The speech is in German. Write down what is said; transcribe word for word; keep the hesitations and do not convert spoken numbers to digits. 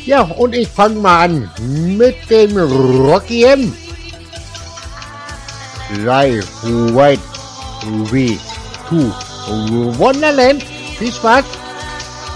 Ja, und ich fange mal an mit dem Rocky M. drei, zwei, to Wonderland. Viel Spaß.